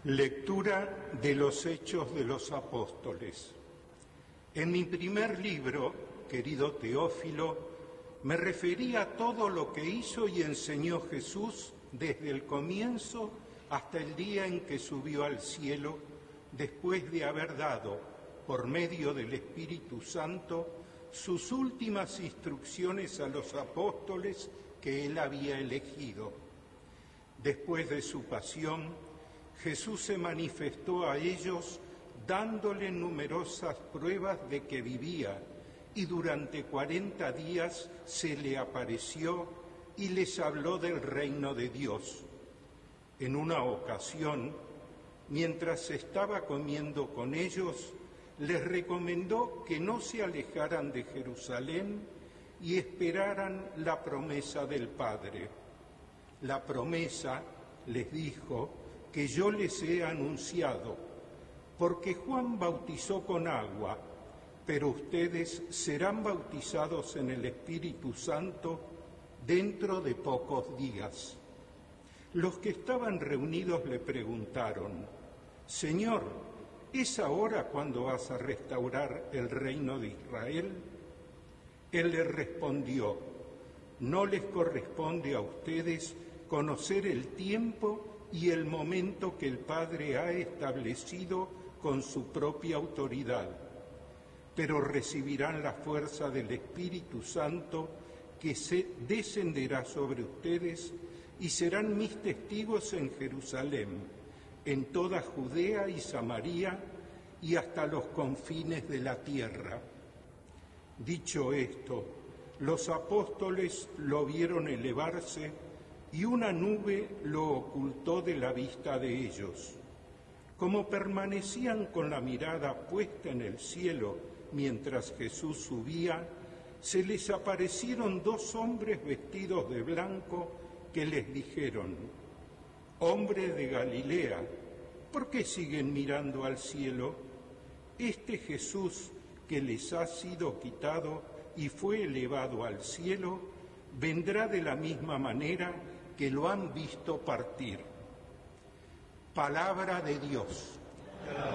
Lectura de los Hechos de los Apóstoles. En mi primer libro, querido Teófilo, me referí a todo lo que hizo y enseñó Jesús desde el comienzo hasta el día en que subió al cielo, después de haber dado, por medio del Espíritu Santo, sus últimas instrucciones a los apóstoles que él había elegido. Después de su pasión, Jesús se manifestó a ellos dándole numerosas pruebas de que vivía, y durante 40 días se le apareció y les habló del reino de Dios. En una ocasión, mientras estaba comiendo con ellos, les recomendó que no se alejaran de Jerusalén y esperaran la promesa del Padre. La promesa, les dijo, que yo les he anunciado, porque Juan bautizó con agua, pero ustedes serán bautizados en el Espíritu Santo dentro de pocos días. Los que estaban reunidos le preguntaron: Señor, ¿es ahora cuando vas a restaurar el reino de Israel? Él les respondió: no les corresponde a ustedes conocer el tiempo y el momento que el Padre ha establecido con su propia autoridad, pero recibirán la fuerza del Espíritu Santo que se descenderá sobre ustedes y serán mis testigos en Jerusalén, en toda Judea y Samaria y hasta los confines de la tierra. Dicho esto, los apóstoles lo vieron elevarse y una nube lo ocultó de la vista de ellos. Como permanecían con la mirada puesta en el cielo mientras Jesús subía, se les aparecieron dos hombres vestidos de blanco que les dijeron: hombres de Galilea, ¿por qué siguen mirando al cielo? Este Jesús que les ha sido quitado y fue elevado al cielo, vendrá de la misma manera que lo han visto partir. Palabra de Dios.